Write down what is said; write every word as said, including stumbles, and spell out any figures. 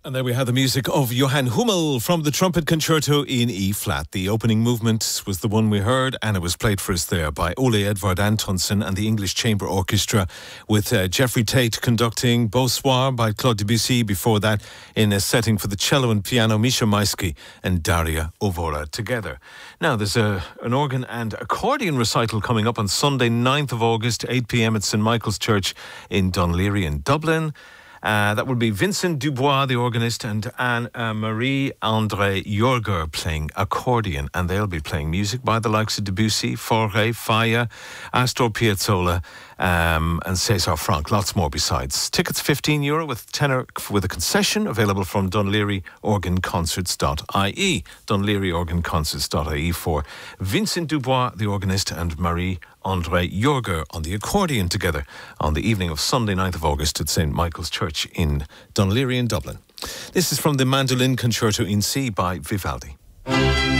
And there we have the music of Johann Hummel from the Trumpet Concerto in E-flat. The opening movement was the one we heard, and it was played for us there by Ole Edvard Antonsen and the English Chamber Orchestra, with uh, Jeffrey Tate conducting Beau Soir by Claude Debussy. Before that, in a setting for the cello and piano, Misha Maisky and Daria Ovora together. Now, there's a, an organ and accordion recital coming up on Sunday, ninth of August, eight p.m. at St Michael's Church in Dunleary in Dublin. Uh, that will be Vincent Dubois, the organist, and Anne-Marie André Jorger playing accordion. And they'll be playing music by the likes of Debussy, Fauré, Falla, Astor Piazzolla, um, and César Franck. Lots more besides. Tickets fifteen euro with tenor with a concession, available from Dunleary Organ Concerts dot I E. Dunleary Organ Concerts dot I E for Vincent Dubois, the organist, and Marie André Jorger on the accordion together on the evening of Sunday, ninth of August at St Michael's Church in Dunleary in Dublin. This is from the Mandolin Concerto in C by Vivaldi.